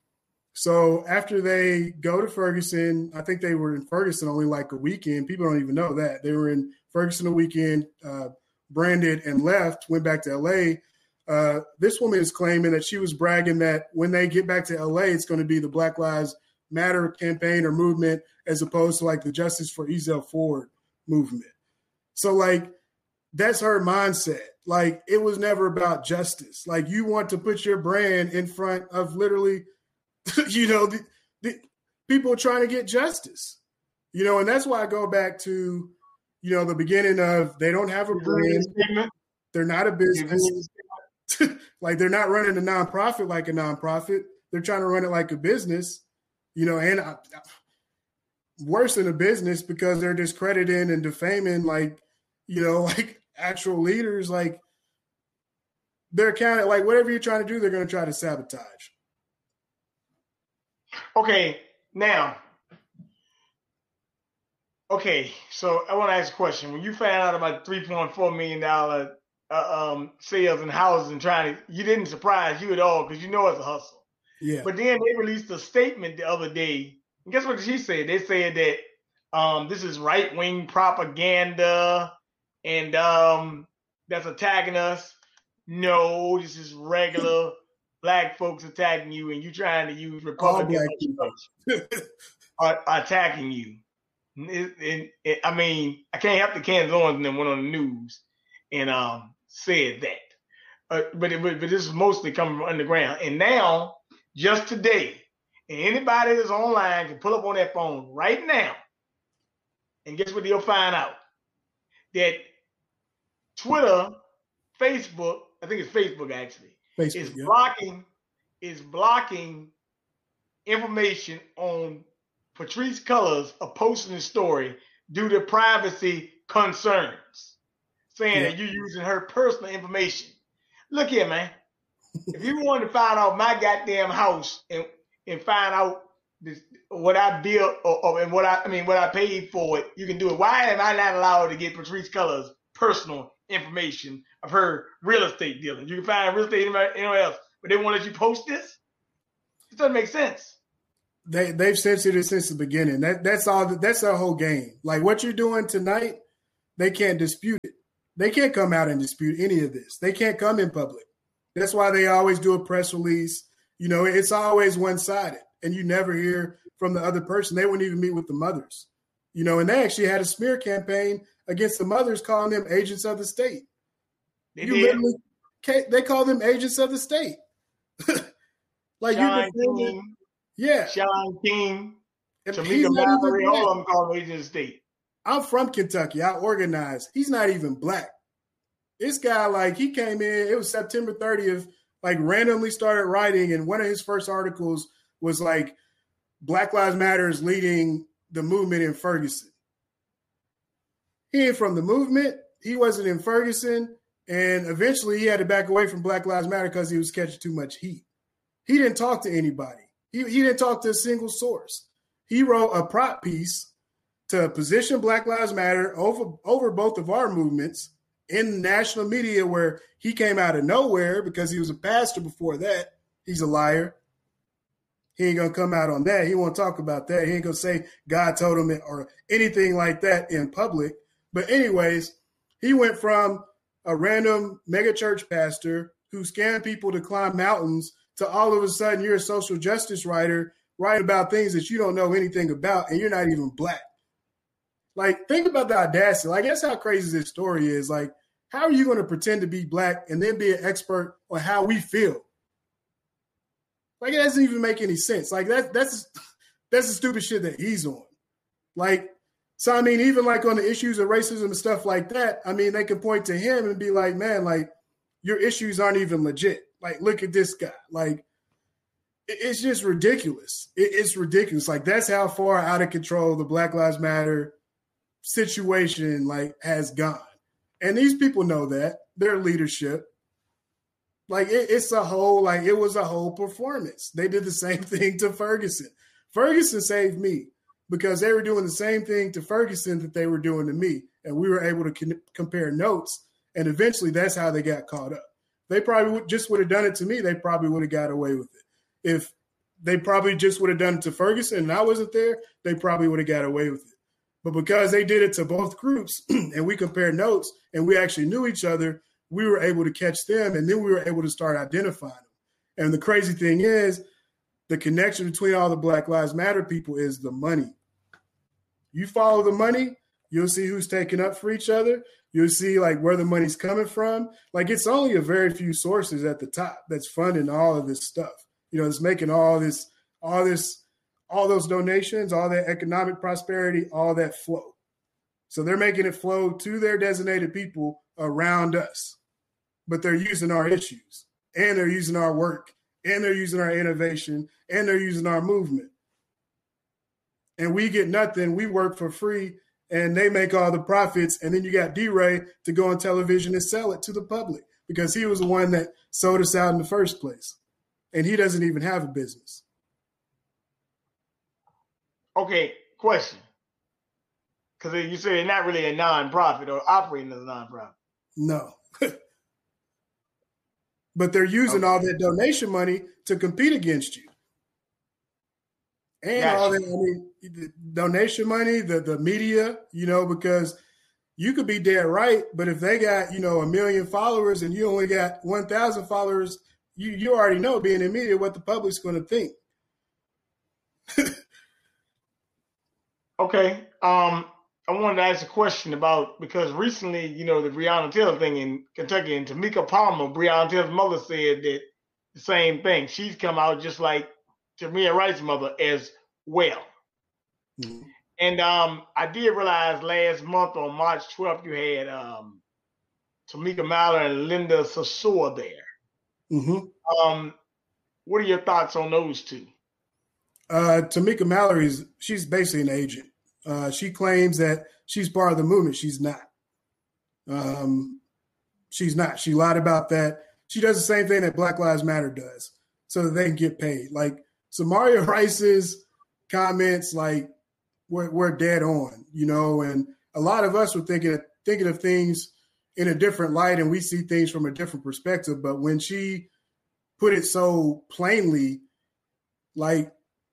So after they go to Ferguson, I think they were in Ferguson only like a weekend. People don't even know that. They were in Ferguson a weekend, uh, branded and left, went back to L A. Uh, this woman is claiming that she was bragging that when they get back to L A, it's going to be the Black Lives Matter campaign or movement as opposed to like the Justice for Ezell Ford movement. So like, that's her mindset. Like it was never about justice. Like you want to put your brand in front of literally, you know, the, the people trying to get justice, you know, and that's why I go back to, you know, the beginning of they don't have a brand. They're not a business. Like they're not running a nonprofit like a nonprofit. They're trying to run it like a business, you know, and I, worse than a business because they're discrediting and defaming like, you know, like actual leaders. Like they're kind of like whatever you're trying to do, they're going to try to sabotage. Okay, now. Okay, so I want to ask a question. When you found out about three point four million dollars uh, um, sales in houses and trying to, you didn't surprise you at all because you know it's a hustle. Yeah. But then they released a statement the other day. And guess what she said? They said that um, this is right-wing propaganda and um, that's attacking us. No, this is regular black folks attacking you and you trying to use Republican are attacking you. It, it, it, I mean, I can't help the Candace Owens and then went on the news and um, said that. Uh, but, it, but but this is mostly coming from underground. And now, just today, and anybody that's online can pull up on their phone right now, and guess what you'll find out? That Twitter, Facebook, I think it's Facebook actually, Facebook, is yeah. blocking is blocking information on Patrisse Cullors of posting the story due to privacy concerns, saying yeah. that you're using her personal information. Look here, man. If you want to find out my goddamn house and and find out this, what I built or, or and what I, I mean what I paid for it, you can do it. Why am I not allowed to get Patrisse Cullors' personal information of her real estate dealing? You can find real estate anywhere, anywhere else, but they won't let you post this. It doesn't make sense. They they've censored it since the beginning. That that's all. That's their whole game. Like what you're doing tonight, they can't dispute it. They can't come out and dispute any of this. They can't come in public. That's why they always do a press release. You know, it's always one sided, and you never hear from the other person. They wouldn't even meet with the mothers. You know, and they actually had a smear campaign against the mothers, calling them agents of the state. They you did. literally, they call them agents of the state. Like Sean you can King, yeah. Sean King, And Tamika he's not Mallory, even all of them call them agents of the state. I'm from Kentucky. I organized. He's not even black. This guy, like, he came in, it was September thirtieth, like, randomly started writing, and one of his first articles was, like, Black Lives Matter is leading the movement in Ferguson. He ain't from the movement. He wasn't in Ferguson, and eventually he had to back away from Black Lives Matter because he was catching too much heat. He didn't talk to anybody. He, he didn't talk to a single source. He wrote a prop piece to position Black Lives Matter over, over both of our movements in national media, where he came out of nowhere because he was a pastor before that. He's a liar. He ain't going to come out on that. He won't talk about that. He ain't going to say God told him it or anything like that in public. But anyways, he went from a random megachurch pastor who scammed people to climb mountains to all of a sudden you're a social justice writer writing about things that you don't know anything about, and you're not even black. Like, think about the audacity. Like, that's how crazy this story is. Like, how are you going to pretend to be black and then be an expert on how we feel? Like, it doesn't even make any sense. Like, that, that's that's the stupid shit that he's on. Like, so, I mean, even like on the issues of racism and stuff like that, I mean, they can point to him and be like, man, like, your issues aren't even legit. Like, look at this guy. Like, it's just ridiculous. It's ridiculous. Like, that's how far out of control the Black Lives Matter situation, like, has gone. And these people know that. Their leadership. Like, it, it's a whole, like, it was a whole performance. They did the same thing to Ferguson. Ferguson saved me because they were doing the same thing to Ferguson that they were doing to me. And we were able to con- compare notes. And eventually that's how they got caught up. They probably would, just would have done it to me. They probably would have got away with it. If they probably just would have done it to Ferguson and I wasn't there, they probably would have got away with it. But because they did it to both groups and we compared notes and we actually knew each other, we were able to catch them, and then we were able to start identifying them. And the crazy thing is, the connection between all the Black Lives Matter people is the money. You follow the money, you'll see who's taking up for each other. You'll see like where the money's coming from. Like, it's only a very few sources at the top that's funding all of this stuff. You know, it's making all this, all this, all those donations, all that economic prosperity, all that flow. So they're making it flow to their designated people around us. But they're using our issues, and they're using our work, and they're using our innovation, and they're using our movement. And we get nothing. We work for free, and they make all the profits. And then you got D-Ray to go on television and sell it to the public because he was the one that sold us out in the first place. And he doesn't even have a business. Okay, question. Because you said it's not really a nonprofit or operating as a nonprofit. No. But they're using okay. all that donation money to compete against you. And gotcha. all that, I mean, the donation money, the, the media, you know, because you could be dead right, but if they got, you know, a million followers and you only got one thousand followers, you, you already know, being in media, what the public's going to think. Okay. Um, I wanted to ask a question about, because recently, you know, the Breonna Taylor thing in Kentucky, and Tamika Palmer, Breonna Taylor's mother, said that the same thing. She's come out just like Tamir Wright's mother as well. Mm-hmm. And um, I did realize last month on March twelfth, you had um, Tamika Mallory and Linda Sarsour there. Mm-hmm. Um, what are your thoughts on those two? Uh, Tamika Mallory, she's basically an agent. Uh, she claims that she's part of the movement. She's not. Um, she's not. She lied about that. She does the same thing that Black Lives Matter does so that they can get paid. Like, Samaria Rice's comments, like, we're, we're dead on, you know, and a lot of us were thinking of, thinking of things in a different light, and we see things from a different perspective. But when she put it so plainly, like,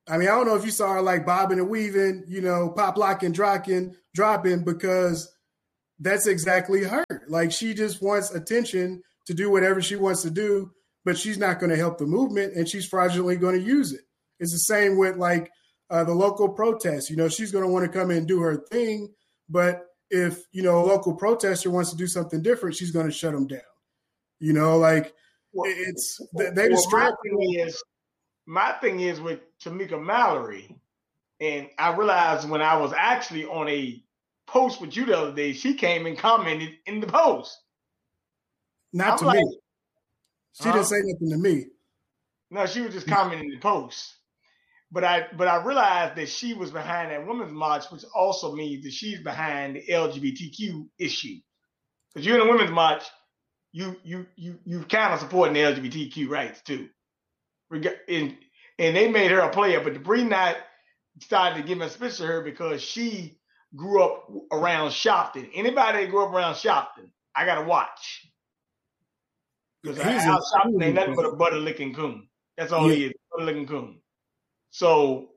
I mean, I don't know if you saw her like bobbing and weaving, you know, pop locking, dropping, dropping, because that's exactly her. Like, she just wants attention to do whatever she wants to do, but she's not going to help the movement, and she's fraudulently going to use it. It's the same with like uh, the local protests. You know, she's going to want to come in and do her thing, but if, you know, a local protester wants to do something different, she's going to shut them down. You know, like well, it's they, they well, just my thing is my thing is with Tamika Mallory, and I realized when I was actually on a post with you the other day, she came and commented in the post. Not I'm to like, me. She huh? didn't say nothing to me. No, she was just commenting in the post. But I but I realized that she was behind that women's march, which also means that she's behind the L G B T Q issue. Because you're in a women's march, you you you you kind of supporting the L G B T Q rights too. And, and they made her a player, but the Bree Knight started to give a speech to her because she grew up around Shopton. Anybody that grew up around Shopton, I gotta watch. Because Al Shopton ain't nothing but a butter licking coon. That's all yeah. he is, butter licking coon. So,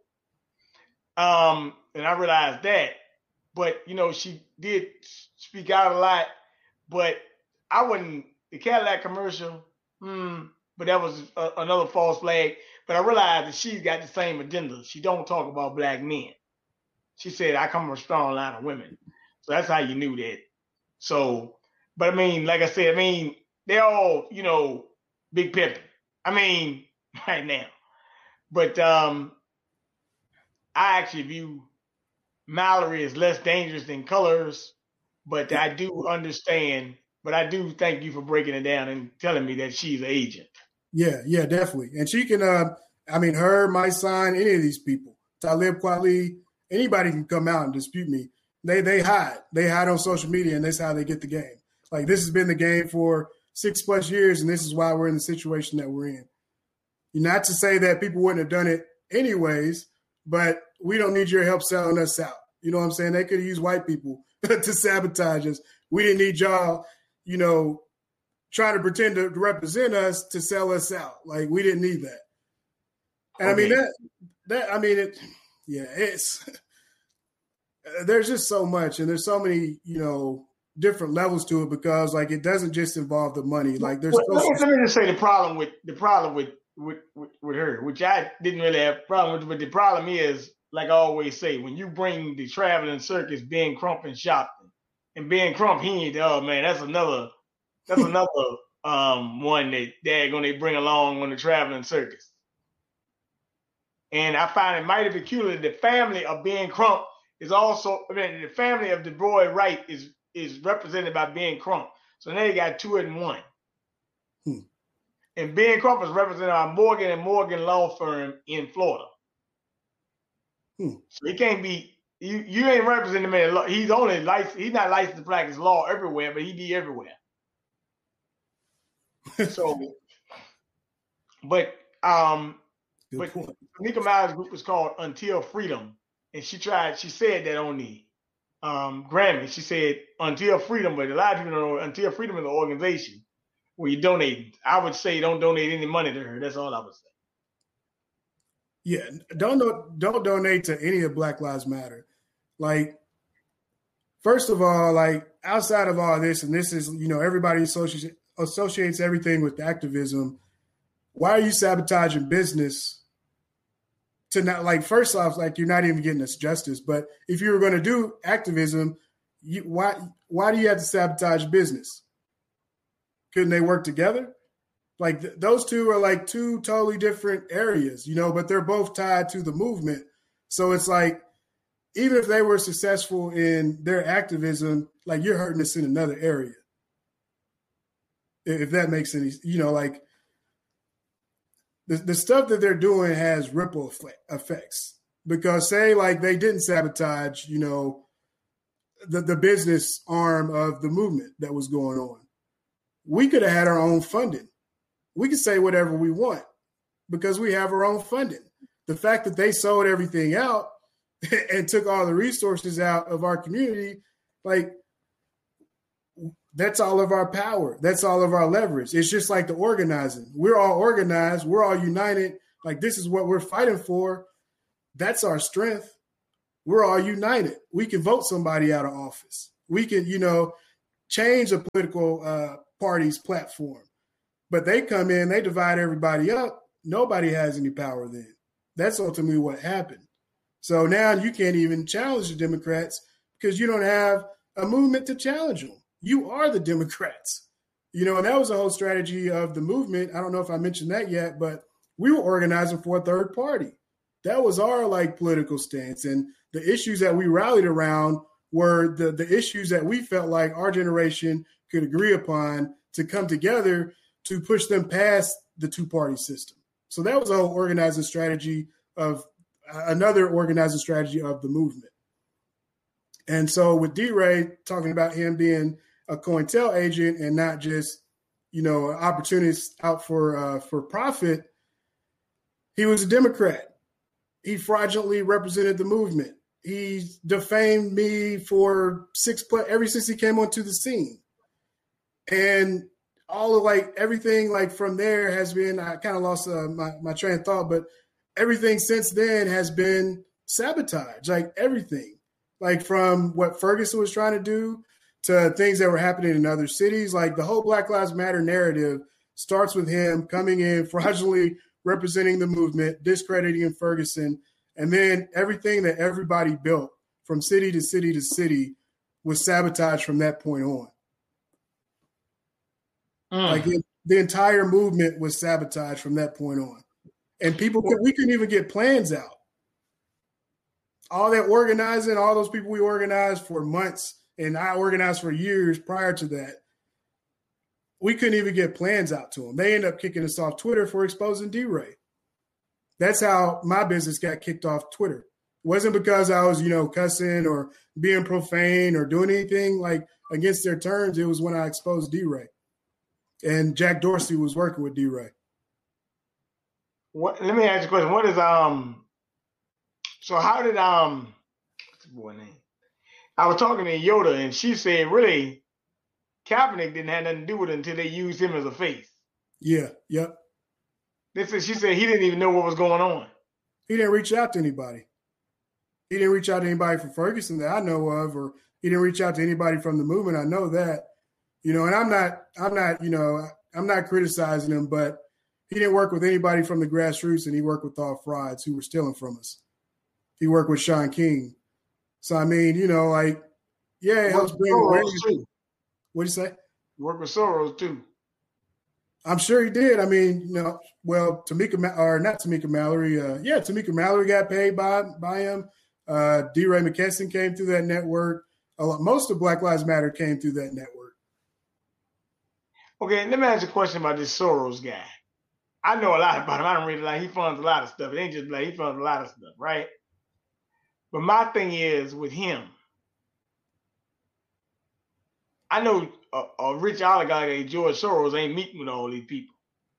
um, and I realized that, but you know, she did speak out a lot, but I wouldn't, the Cadillac commercial, hmm, but that was a, another false flag. But I realized that she's got the same agenda. She don't talk about black men. She said, I come from a strong line of women. So that's how you knew that. So, but I mean, like I said, I mean, they're all, you know, big pimping. I mean, right now. But um, I actually view Mallory as less dangerous than Colors, but I do understand, but I do thank you for breaking it down and telling me that she's an agent. Yeah, yeah, definitely. And she can, uh, I mean, her, my sign, any of these people, Talib Kweli, anybody can come out and dispute me. They they hide. They hide on social media, and that's how they get the game. Like, this has been the game for six plus years, and this is why we're in the situation that we're in. Not to say that people wouldn't have done it anyways, but we don't need your help selling us out. You know what I'm saying? They could use white people to sabotage us. We didn't need y'all, you know, trying to pretend to represent us to sell us out. Like, we didn't need that. And okay. I mean, that, that, I mean, it, yeah, it's, there's just so much, and there's so many, you know, different levels to it, because like, it doesn't just involve the money. Like, there's, well, let, me, let me just say the problem with the problem with, With, with with her, which I didn't really have a problem with, but the problem is, like I always say, when you bring the traveling circus, Ben Crump and Shopton, and Ben Crump, he ain't, oh man, that's another, that's another um one that they're gonna bring along on the traveling circus. And I find it mighty peculiar. The family of Ben Crump is also, I mean, the family of DeBroy Wright is is represented by Ben Crump. So now you got two and one. Hmm. And Ben Crump is represented by Morgan and Morgan Law Firm in Florida. Hmm. So he can't be, you, you ain't representing him in law. He's only licensed, he's not licensed to practice law everywhere, but he be everywhere. So, but, um, Good but Tamika Mallory's group was called Until Freedom. And she tried, she said that on the um, Grammy. She said Until Freedom, but a lot of people don't know Until Freedom is an organization where you donate. I would say don't donate any money to her. That's all I would say. Yeah, don't don't donate to any of Black Lives Matter. Like, first of all, like outside of all this, and this is, you know, everybody associates associates everything with activism. Why are you sabotaging business? To not, like, first off, like, you're not even getting us justice. But if you were going to do activism, you, why why do you have to sabotage business? Couldn't they work together? Like, th- those two are like two totally different areas, you know, but they're both tied to the movement. So it's like, even if they were successful in their activism, like, you're hurting us in another area. If that makes any, you know, like, the, the stuff that they're doing has ripple effects. Because say, like, they didn't sabotage, you know, the, the business arm of the movement that was going on. We could have had our own funding. We could say whatever we want because we have our own funding. The fact that they sold everything out and took all the resources out of our community, like, that's all of our power. That's all of our leverage. It's just like the organizing. We're all organized. We're all united. Like, this is what we're fighting for. That's our strength. We're all united. We can vote somebody out of office. We can, you know, change a political uh, party's platform. But they come in, they divide everybody up. Nobody has any power then. That's ultimately what happened. So now you can't even challenge the Democrats because you don't have a movement to challenge them. You are the Democrats. You know, and that was the whole strategy of the movement. I don't know if I mentioned that yet, but we were organizing for a third party. That was our like political stance. And the issues that we rallied around were the, the issues that we felt like our generation could agree upon to come together to push them past the two-party system. So that was a whole organizing strategy of uh, another organizing strategy of the movement. And so with D-Ray talking about him being a COINTEL agent and not just, you know, an opportunist out for uh, for profit, he was a Democrat. He fraudulently represented the movement. He defamed me for six plus ever since he came onto the scene. And all of like everything like from there has been, I kind of lost uh, my, my train of thought, but everything since then has been sabotage, like everything, like from what Ferguson was trying to do to things that were happening in other cities. Like the whole Black Lives Matter narrative starts with him coming in, fraudulently representing the movement, discrediting Ferguson, and then everything that everybody built from city to city to city was sabotaged from that point on. Mm. Like the, the entire movement was sabotaged from that point on. And people, could, we couldn't even get plans out. All that organizing, all those people we organized for months, and I organized for years prior to that, we couldn't even get plans out to them. They ended up kicking us off Twitter for exposing D-Ray. That's how my business got kicked off Twitter. It wasn't because I was, you know, cussing or being profane or doing anything like against their terms. It was when I exposed D-Ray. And Jack Dorsey was working with D-Ray. What, let me ask you a question. What is um? So how did um? What's the boy name? I was talking to Yoda, and she said, really, Kaepernick didn't have nothing to do with it until they used him as a face. Yeah. Yep. They said she said he didn't even know what was going on. He didn't reach out to anybody. He didn't reach out to anybody from Ferguson that I know of, or he didn't reach out to anybody from the movement. I know that. You know, and I'm not, I'm not, you know, I'm not criticizing him, but he didn't work with anybody from the grassroots, and he worked with all frauds who were stealing from us. He worked with Shaun King. So, I mean, you know, like, yeah, it helps bring awareness. What'd you say? Work with Soros, too. I'm sure he did. I mean, you know, well, Tamika, or not Tamika Mallory. Uh, yeah, Tamika Mallory got paid by, by him. Uh, D-Ray McKesson came through that network. A lot, most of Black Lives Matter came through that network. Okay, let me ask you a question about this Soros guy. I know a lot about him. I don't really like, he funds a lot of stuff. It ain't just like, he funds a lot of stuff, right? But my thing is with him, I know a, a rich oligarch like George Soros ain't meeting with all these people.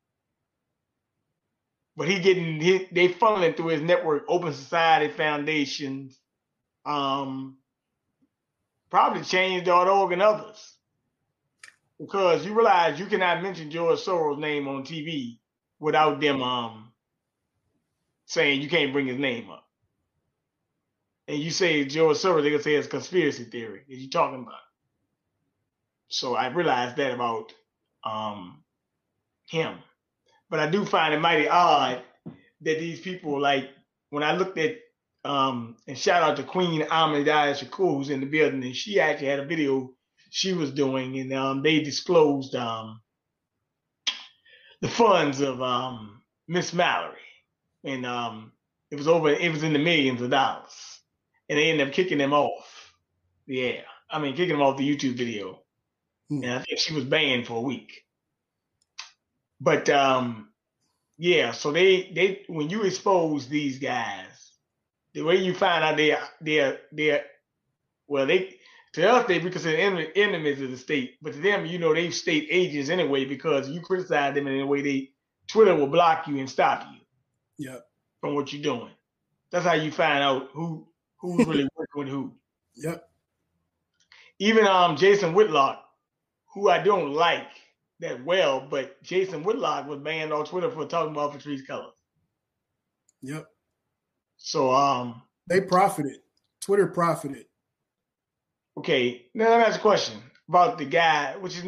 But he getting, he, they funneling through his network, Open Society Foundations, um, probably Change dot org and others. Because you realize you cannot mention George Soros' name on T V without them um, saying you can't bring his name up. And you say George Soros, they're going to say it's conspiracy theory that you're talking about. So I realized that about um, him. But I do find it mighty odd that these people, like, when I looked at, um, and shout out to Queen Ahmadiyya Shakur, who's in the building, and she actually had a video she was doing, and um, they disclosed um, the funds of um, Miss Mallory, and um, it was over. It was in the millions of dollars, and they ended up kicking them off the air. I mean, kicking them off the YouTube video, hmm. and I think she was banned for a week. But um, yeah, so they they when you expose these guys, the way you find out they they they well they. To us, they be considered enemies of the state, but to them, you know, they state agents anyway because you criticize them in a way they Twitter will block you and stop you. Yep. From what you're doing. That's how you find out who who's really working with who. Yep. Even um Jason Whitlock, who I don't like that well, but Jason Whitlock was banned on Twitter for talking about Patrisse Cullors. Yep. So um, they profited. Twitter profited. Okay, now let me ask a question about the guy. What's his